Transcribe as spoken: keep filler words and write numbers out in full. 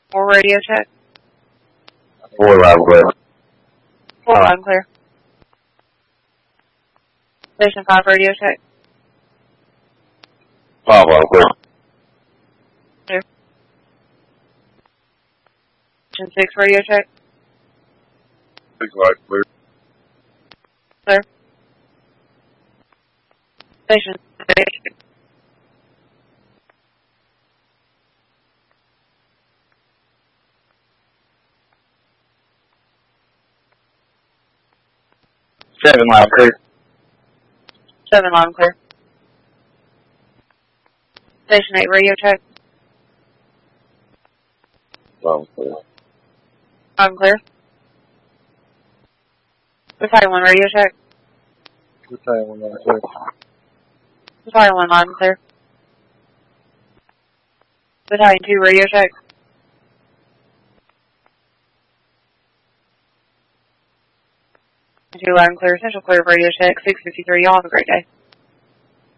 Four radio check. Four loud clear. Four loud and clear. Station five radio check. Five loud clear. Clear. Station six radio check. Six loud clear. Clear. Station six. Seven loud clear. Seven loud and clear. Station eight radio check. Loud clear. Loud and clear. Battalion one radio check. Battalion one loud clear. Battalion one loud and clear. Battalion two radio check. Two loud and clear. Central clear radio check. six fifty-three. Y'all have a great day.